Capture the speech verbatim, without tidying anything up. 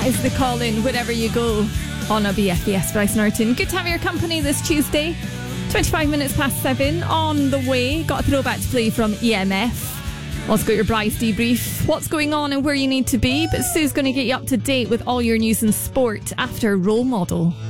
That is the call in, wherever you go on a B F B S. Bryce Norton. Good to have your company this Tuesday. twenty-five minutes past seven on the way. Got a throwback to play from E M F. Also got your Bryce debrief, what's going on and where you need to be. But Sue's going to get you up to date with all your news and sport after Role Model.